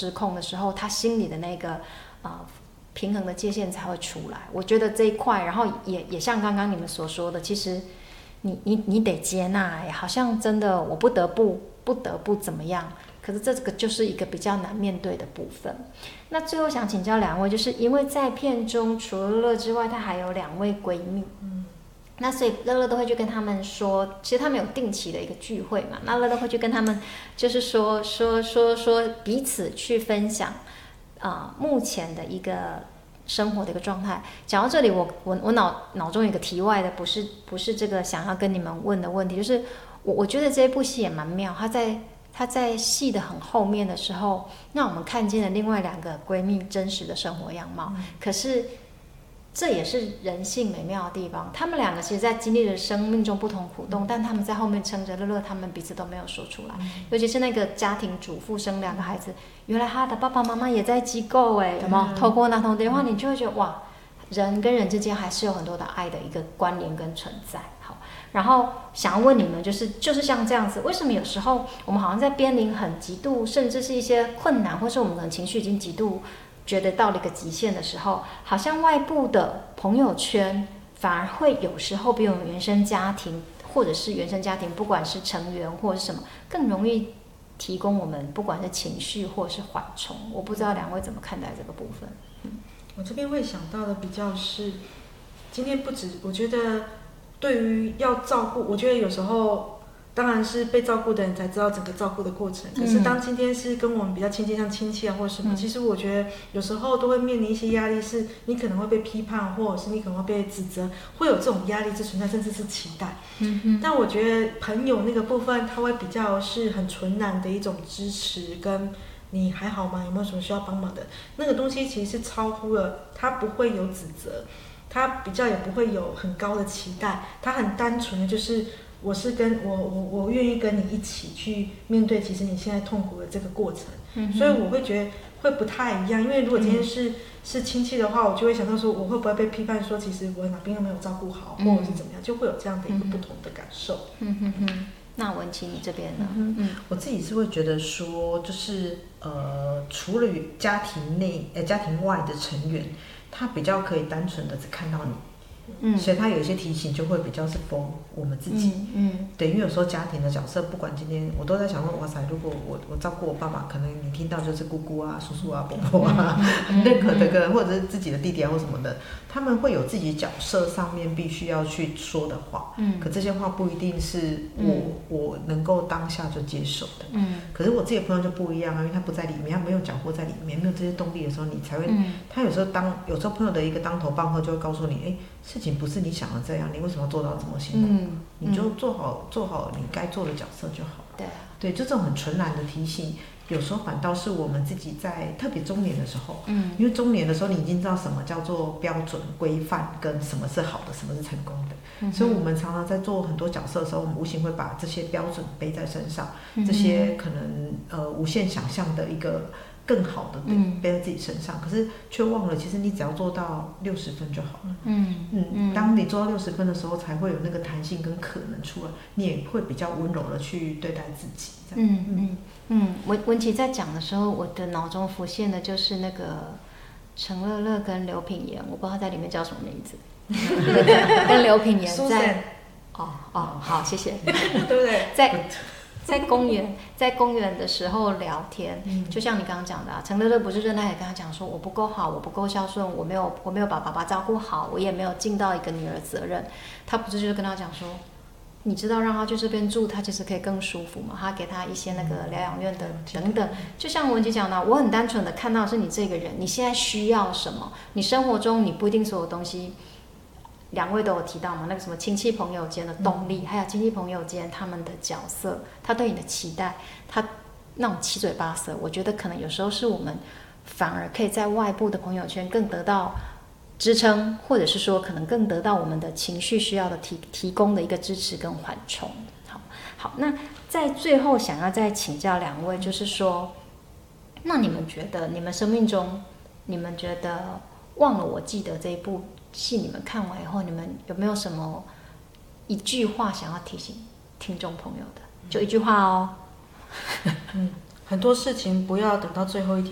失控的时候，他心里的那个平衡的界限才会出来。我觉得这一块，然后也像刚刚你们所说的，其实你得接纳，好像真的我不得不怎么样。可是这个就是一个比较难面对的部分。那最后想请教两位，就是因为在片中除了乐乐之外，她还有2位闺蜜，那所以乐乐都会去跟他们说，其实他们有定期的一个聚会嘛，那乐乐会去跟他们就是说彼此去分享目前的一个生活的一个状态。讲到这里，我脑中有一个题外的，不是这个想要跟你们问的问题，就是我觉得这部戏也蛮妙，她在戏的很后面的时候，让我们看见了另外2个闺蜜真实的生活样貌。可是这也是人性美妙的地方，她们2个其实在经历了生命中不同苦痛，但她们在后面撑着乐乐，她们彼此都没有说出来。尤其是那个家庭主妇生2个孩子，原来她的爸爸妈妈也在机构有没有？透过那通电话，你就会觉得哇，人跟人之间还是有很多的爱的一个关联跟存在。好，然后想要问你们，就是像这样子，为什么有时候我们好像在边临很极度，甚至是一些困难，或是我们可能情绪已经极度觉得到了一个极限的时候，好像外部的朋友圈反而会有时候比我们原生家庭，或者是原生家庭不管是成员或者是什么，更容易提供我们不管是情绪或是缓冲。我不知道2位怎么看待这个部分。 我这边会想到的比较是，今天不止，我觉得对于要照顾，我觉得有时候当然是被照顾的人才知道整个照顾的过程。可是当今天是跟我们比较亲近，像亲戚啊或什么，其实我觉得有时候都会面临一些压力，是你可能会被批判，或者是你可能会被指责，会有这种压力之存在，甚至是期待。但我觉得朋友那个部分，他会比较是很纯然的一种支持，跟你还好吗？有没有什么需要帮忙的？那个东西其实是超乎了，他不会有指责，他比较也不会有很高的期待，他很单纯的就是我是跟我愿意跟你一起去面对，其实你现在痛苦的这个过程。所以我会觉得会不太一样，因为如果今天是亲戚的话，我就会想到说，我会不会被批判说，其实我哪边都没有照顾好，或者是怎么样，就会有这样的一个不同的感受。 那文琪你这边呢？ 我自己是会觉得说，就是除了家庭外的成员，他比较可以单纯的只看到你，所以他有一些提醒就会比较是 for 我们自己。对，因为有时候家庭的角色，不管今天我都在想说，哇塞，如果我照顾我爸爸，可能你听到就是姑姑啊、叔叔啊、伯伯啊，任何的个人或者是自己的弟弟啊或什么的，他们会有自己角色上面必须要去说的话。可这些话不一定是我能够当下就接受的。可是我自己的朋友就不一样啊，因为他不在里面，他没有搅和在里面，没有这些动力的时候，你才会。他有时候朋友的一个当头棒喝，就会告诉你，事情不是你想的这样，你为什么要做到这么辛苦？你就做好你该做的角色就好了。对，就这种很纯然的提醒，有时候反倒是我们自己在特别中年的时候，因为中年的时候你已经知道什么叫做标准规范，跟什么是好的，什么是成功的。所以我们常常在做很多角色的时候，我们无形会把这些标准背在身上，这些可能无限想象的一个更好的背在自己身上，可是却忘了，其实你只要做到60分就好了。当你做到60分的时候，才会有那个弹性跟可能出来，你也会比较温柔的去对待自己。 文琪在讲的时候，我的脑中浮现的就是那个陈乐乐跟刘品言，我不知道在里面叫什么名字，跟刘品言在好，谢谢， 对不对？ 在公园的时候聊天，就像你刚刚讲的陈乐乐不是认他也跟他讲说，我不够好，我不够孝顺，我没有把爸爸照顾好，我也没有尽到一个女儿责任。他不是就是跟他讲说，你知道让他去这边住，他其实可以更舒服嘛？他给他一些那个疗养院的等等。就像文琪讲的，我很单纯的看到是你这个人，你现在需要什么？你生活中你不一定所有东西。2位都有提到嘛，那个什么亲戚朋友间的动力，还有亲戚朋友间他们的角色，他对你的期待，他那种七嘴八舌，我觉得可能有时候是我们反而可以在外部的朋友圈更得到支撑，或者是说可能更得到我们的情绪需要的提供的一个支持跟缓冲。好，那在最后想要再请教2位，就是说，那你们觉得你们生命中，你们觉得忘了我记得这一部戏你们看完以后，你们有没有什么一句话想要提醒听众朋友的？就一句话哦。 很多事情不要等到最后一天